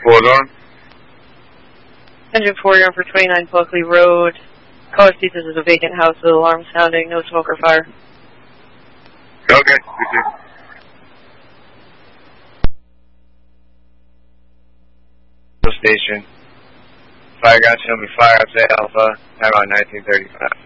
4-alarm. Engine 4, you're on for 29 Buckley Road. Caller sees this is a vacant house with alarm sounding, no smoke or fire. Okay, station. Fire guy, show me fire up to Alpha, around 1935.